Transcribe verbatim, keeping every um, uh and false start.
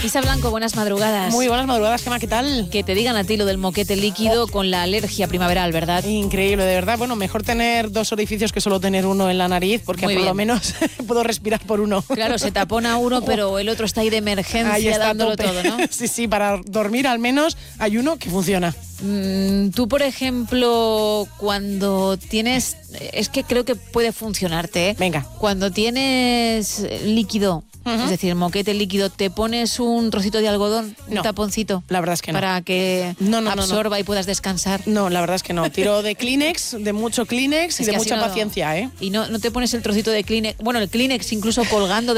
Isa Blanco, buenas madrugadas. Muy buenas madrugadas, Gemma, ¿qué tal? Que te digan a ti lo del moquete líquido oh. con la alergia primaveral, ¿verdad? Increíble, de verdad. Bueno, mejor tener dos orificios que solo tener uno en la nariz, porque Muy por bien. lo menos puedo respirar por uno. Claro, se tapona uno, pero el otro está ahí de emergencia ahí está dándolo todo, ¿no? Sí, sí, para dormir al menos hay uno que funciona. Mm, tú, por ejemplo, cuando tienes... Es que creo que puede funcionarte, ¿eh? Venga. Cuando tienes líquido, uh-huh. es decir, moquete líquido, ¿te pones un trocito de algodón, no, un taponcito? La verdad es que no. Para que no, no, absorba no, no. y puedas descansar. No, la verdad es que no. Tiro de Kleenex, de mucho Kleenex y es de que mucha no, paciencia, ¿eh? Y no, no te pones el trocito de Kleenex, bueno, el Kleenex incluso colgando de